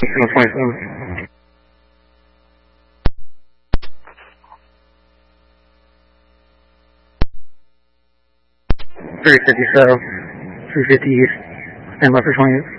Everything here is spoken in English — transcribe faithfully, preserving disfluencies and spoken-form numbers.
twenty-seven. three fifty-seven, three fifty east. Stand by for twenty.